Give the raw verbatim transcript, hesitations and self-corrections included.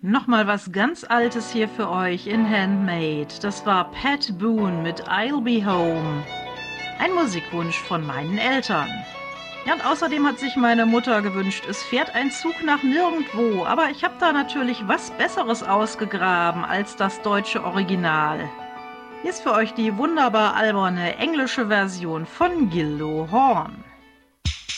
Nochmal was ganz Altes hier für euch in Handmade. Das war Pat Boone mit I'll Be Home. Ein Musikwunsch von meinen Eltern. Ja, und außerdem hat sich meine Mutter gewünscht, es fährt ein Zug nach nirgendwo. Aber ich habe da natürlich was Besseres ausgegraben als das deutsche Original. Hier ist für euch die wunderbar alberne englische Version von Gildo Horn.